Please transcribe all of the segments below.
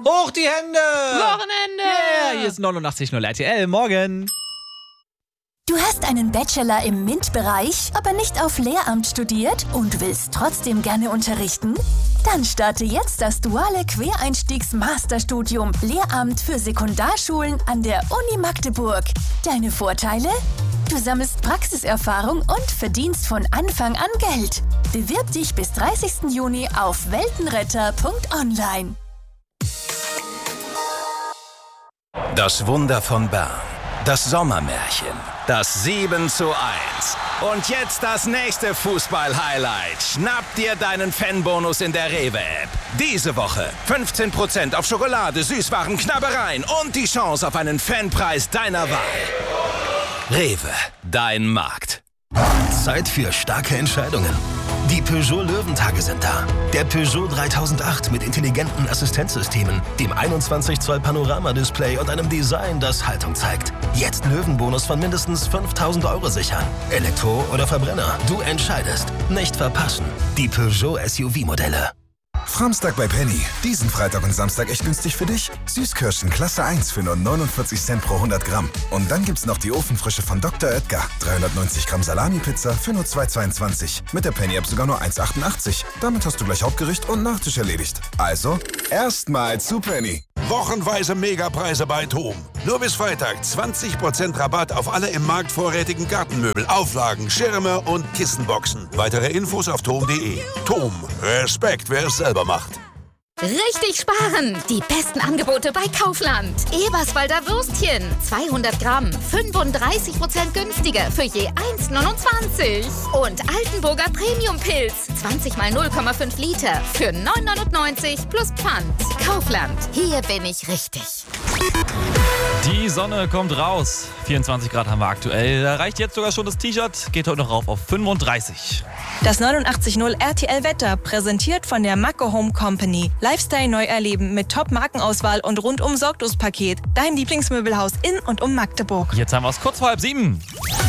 Hoch die Hände! Wochenende! Yeah, hier ist 89.0 RTL. Morgen. Du hast einen Bachelor im MINT-Bereich, aber nicht auf Lehramt studiert und willst trotzdem gerne unterrichten? Dann starte jetzt das duale Quereinstiegs-Masterstudium Lehramt für Sekundarschulen an der Uni Magdeburg. Deine Vorteile? Du sammelst Praxiserfahrung und verdienst von Anfang an Geld. Bewirb dich bis 30. Juni auf weltenretter.online. Das Wunder von Bern. Das Sommermärchen. Das 7:1. Und jetzt das nächste Fußball-Highlight. Schnapp dir deinen Fanbonus in der Rewe-App. Diese Woche 15% auf Schokolade, Süßwaren, Knabbereien und die Chance auf einen Fanpreis deiner Wahl. Rewe, dein Markt. Zeit für starke Entscheidungen. Die Peugeot Löwentage sind da. Der Peugeot 3008 mit intelligenten Assistenzsystemen, dem 21 Zoll Panoramadisplay und einem Design, das Haltung zeigt. Jetzt Löwenbonus von mindestens 5.000 € sichern. Elektro oder Verbrenner, du entscheidest. Nicht verpassen. Die Peugeot SUV-Modelle. Samstag bei Penny. Diesen Freitag und Samstag echt günstig für dich. Süßkirschen Klasse 1 für nur 49 Cent pro 100 Gramm. Und dann gibt's noch die Ofenfrische von Dr. Oetker. 390 Gramm Salami-Pizza für nur 2,22. Mit der Penny-App sogar nur 1,88. Damit hast du gleich Hauptgericht und Nachtisch erledigt. Also, erstmal zu Penny. Wochenweise Megapreise bei TOM. Nur bis Freitag 20% Rabatt auf alle im Markt vorrätigen Gartenmöbel, Auflagen, Schirme und Kissenboxen. Weitere Infos auf tom.de. TOM. Respekt, wer es selber macht. Richtig sparen! Die besten Angebote bei Kaufland. Eberswalder Würstchen, 200 Gramm, 35% günstiger für je 1,29. Und Altenburger Premium-Pilz, 20 mal 0,5 Liter für 9,99 plus Pfand. Kaufland, hier bin ich richtig. Die Sonne kommt raus. 24 Grad haben wir aktuell. Da reicht jetzt sogar schon das T-Shirt. Geht heute noch rauf auf 35. Das 89.0 RTL Wetter, präsentiert von der Macke Home Company. Lifestyle neu erleben mit Top-Markenauswahl und rundum Sorglospaket. Dein Lieblingsmöbelhaus in und um Magdeburg. Jetzt haben wir es kurz vor 6:30.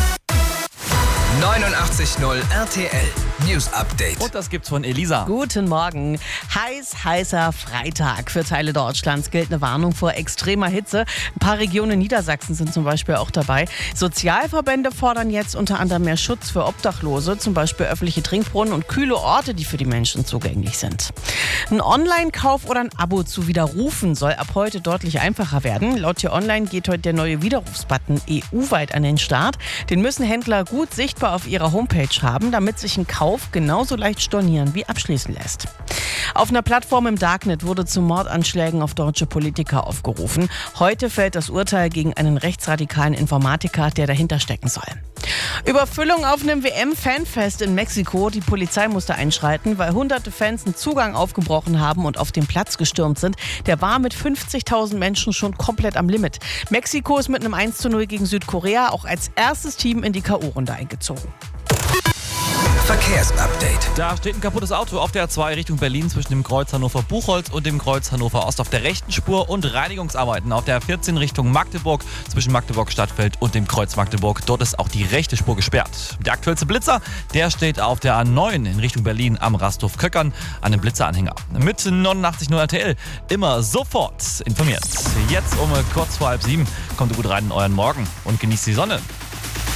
89.0 RTL News Update. Und das gibt's von Elisa. Guten Morgen. Heißer Freitag. Für Teile Deutschlands gilt eine Warnung vor extremer Hitze. Ein paar Regionen Niedersachsen sind zum Beispiel auch dabei. Sozialverbände fordern jetzt unter anderem mehr Schutz für Obdachlose, zum Beispiel öffentliche Trinkbrunnen und kühle Orte, die für die Menschen zugänglich sind. Ein Online-Kauf oder ein Abo zu widerrufen soll ab heute deutlich einfacher werden. Laut T-Online geht heute der neue Widerrufsbutton EU-weit an den Start. Den müssen Händler gut sichtbar auf ihrer Homepage haben, damit sich ein Kauf genauso leicht stornieren wie abschließen lässt. Auf einer Plattform im Darknet wurde zu Mordanschlägen auf deutsche Politiker aufgerufen. Heute fällt das Urteil gegen einen rechtsradikalen Informatiker, der dahinter stecken soll. Überfüllung auf einem WM-Fanfest in Mexiko. Die Polizei musste einschreiten, weil hunderte Fans einen Zugang aufgebrochen haben und auf den Platz gestürmt sind. Der war mit 50.000 Menschen schon komplett am Limit. Mexiko ist mit einem 1:0 gegen Südkorea auch als erstes Team in die K.O.-Runde eingezogen. Verkehrsupdate. Da steht ein kaputtes Auto auf der A2 Richtung Berlin zwischen dem Kreuz Hannover-Buchholz und dem Kreuz Hannover-Ost auf der rechten Spur und Reinigungsarbeiten auf der 14 Richtung Magdeburg zwischen Magdeburg-Stadtfeld und dem Kreuz Magdeburg. Dort ist auch die rechte Spur gesperrt. Der aktuellste Blitzer, der steht auf der A9 in Richtung Berlin am Rasthof Köckern an dem Blitzeranhänger. Mit 89.0 RTL immer sofort informiert. Jetzt um kurz vor 6:30 kommt ihr gut rein in euren Morgen und genießt die Sonne.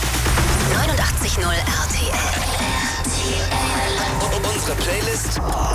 89.0 RTL. Unsere Playlist